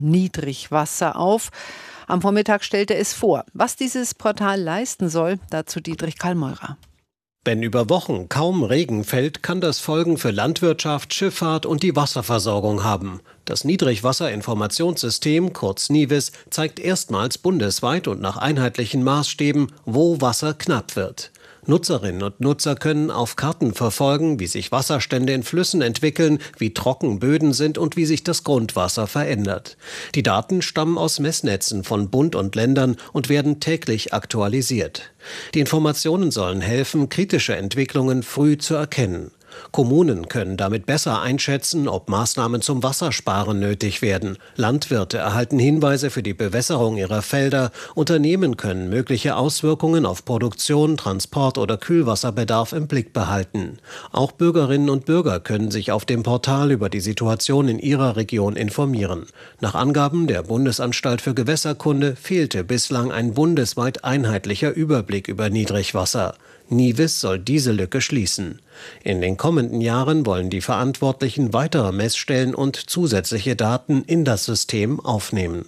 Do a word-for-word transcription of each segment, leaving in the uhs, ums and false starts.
Niedrigwasser auf. Am Vormittag stellte es vor. Was dieses Portal leisten soll, dazu Dietrich Kallmeurer. Wenn über Wochen kaum Regen fällt, kann das Folgen für Landwirtschaft, Schifffahrt und die Wasserversorgung haben. Das Niedrigwasserinformationssystem, kurz NIWIS, zeigt erstmals bundesweit und nach einheitlichen Maßstäben, wo Wasser knapp wird. Nutzerinnen und Nutzer können auf Karten verfolgen, wie sich Wasserstände in Flüssen entwickeln, wie trocken Böden sind und wie sich das Grundwasser verändert. Die Daten stammen aus Messnetzen von Bund und Ländern und werden täglich aktualisiert. Die Informationen sollen helfen, kritische Entwicklungen früh zu erkennen. Kommunen können damit besser einschätzen, ob Maßnahmen zum Wassersparen nötig werden. Landwirte erhalten Hinweise für die Bewässerung ihrer Felder. Unternehmen können mögliche Auswirkungen auf Produktion, Transport oder Kühlwasserbedarf im Blick behalten. Auch Bürgerinnen und Bürger können sich auf dem Portal über die Situation in ihrer Region informieren. Nach Angaben der Bundesanstalt für Gewässerkunde fehlte bislang ein bundesweit einheitlicher Überblick über Niedrigwasser. NIWIS soll diese Lücke schließen. In den kommenden Jahren wollen die Verantwortlichen weitere Messstellen und zusätzliche Daten in das System aufnehmen.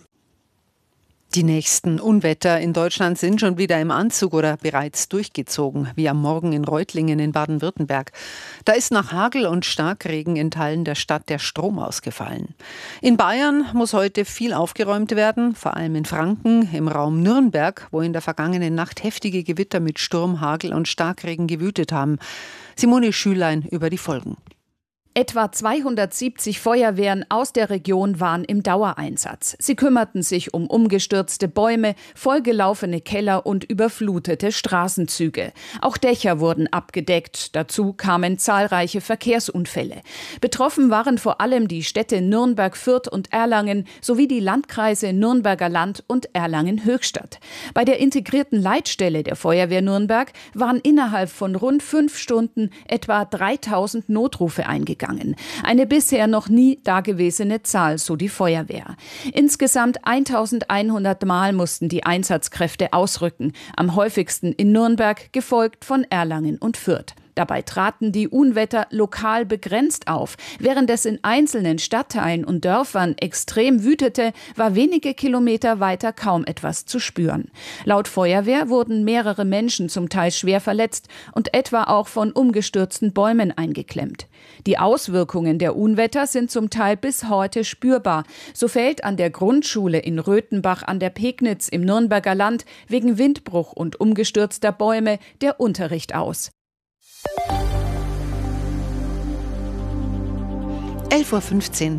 Die nächsten Unwetter in Deutschland sind schon wieder im Anzug oder bereits durchgezogen, wie am Morgen in Reutlingen in Baden-Württemberg. Da ist nach Hagel und Starkregen in Teilen der Stadt der Strom ausgefallen. In Bayern muss heute viel aufgeräumt werden, vor allem in Franken, im Raum Nürnberg, wo in der vergangenen Nacht heftige Gewitter mit Sturm, Hagel und Starkregen gewütet haben. Simone Schülein über die Folgen. Etwa zweihundertsiebzig Feuerwehren aus der Region waren im Dauereinsatz. Sie kümmerten sich um umgestürzte Bäume, vollgelaufene Keller und überflutete Straßenzüge. Auch Dächer wurden abgedeckt. Dazu kamen zahlreiche Verkehrsunfälle. Betroffen waren vor allem die Städte Nürnberg, Fürth und Erlangen sowie die Landkreise Nürnberger Land und Erlangen-Höchstadt. Bei der integrierten Leitstelle der Feuerwehr Nürnberg waren innerhalb von rund fünf Stunden etwa dreitausend Notrufe eingegangen. Eine bisher noch nie dagewesene Zahl, so die Feuerwehr. Insgesamt eintausendeinhundert Mal mussten die Einsatzkräfte ausrücken, am häufigsten in Nürnberg, gefolgt von Erlangen und Fürth. Dabei traten die Unwetter lokal begrenzt auf. Während es in einzelnen Stadtteilen und Dörfern extrem wütete, war wenige Kilometer weiter kaum etwas zu spüren. Laut Feuerwehr wurden mehrere Menschen zum Teil schwer verletzt und etwa auch von umgestürzten Bäumen eingeklemmt. Die Auswirkungen der Unwetter sind zum Teil bis heute spürbar. So fällt an der Grundschule in Röthenbach an der Pegnitz im Nürnberger Land wegen Windbruch und umgestürzter Bäume der Unterricht aus. elf Uhr fünfzehn.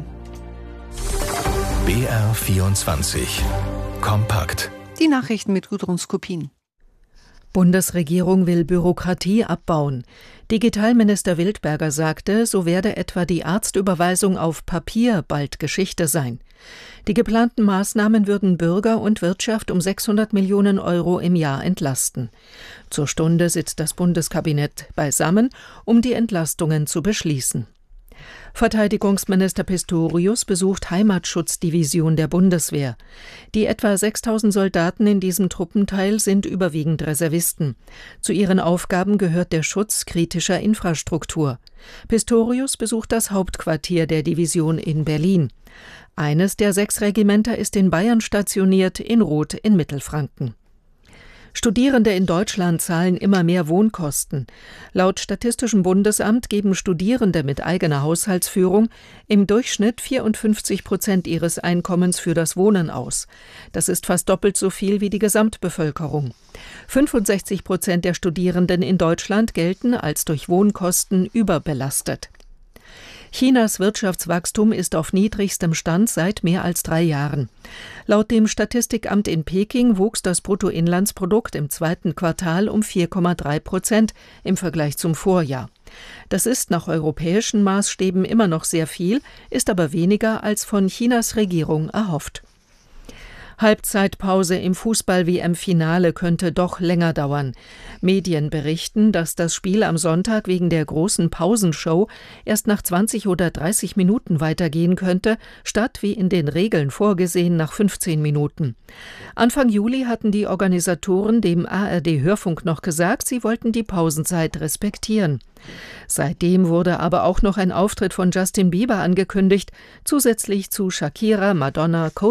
B R vierundzwanzig. Kompakt. Die Nachrichten mit Gudrun Skopin. Bundesregierung will Bürokratie abbauen. Digitalminister Wildberger sagte, so werde etwa die Arztüberweisung auf Papier bald Geschichte sein. Die geplanten Maßnahmen würden Bürger und Wirtschaft um sechshundert Millionen Euro im Jahr entlasten. Zur Stunde sitzt das Bundeskabinett beisammen, um die Entlastungen zu beschließen. Verteidigungsminister Pistorius besucht Heimatschutzdivision der Bundeswehr. Die etwa sechstausend Soldaten in diesem Truppenteil sind überwiegend Reservisten. Zu ihren Aufgaben gehört der Schutz kritischer Infrastruktur. Pistorius besucht das Hauptquartier der Division in Berlin. Eines der sechs Regimenter ist in Bayern stationiert, in Roth in Mittelfranken. Studierende in Deutschland zahlen immer mehr Wohnkosten. Laut Statistischem Bundesamt geben Studierende mit eigener Haushaltsführung im Durchschnitt vierundfünfzig Prozent ihres Einkommens für das Wohnen aus. Das ist fast doppelt so viel wie die Gesamtbevölkerung. fünfundsechzig Prozent der Studierenden in Deutschland gelten als durch Wohnkosten überbelastet. Chinas Wirtschaftswachstum ist auf niedrigstem Stand seit mehr als drei Jahren. Laut dem Statistikamt in Peking wuchs das Bruttoinlandsprodukt im zweiten Quartal um vier Komma drei Prozent im Vergleich zum Vorjahr. Das ist nach europäischen Maßstäben immer noch sehr viel, ist aber weniger als von Chinas Regierung erhofft. Halbzeitpause im Fußball-W M-Finale könnte doch länger dauern. Medien berichten, dass das Spiel am Sonntag wegen der großen Pausenshow erst nach zwanzig oder dreißig Minuten weitergehen könnte, statt wie in den Regeln vorgesehen nach fünfzehn Minuten. Anfang Juli hatten die Organisatoren dem A R D-Hörfunk noch gesagt, sie wollten die Pausenzeit respektieren. Seitdem wurde aber auch noch ein Auftritt von Justin Bieber angekündigt, zusätzlich zu Shakira, Madonna, Coldplay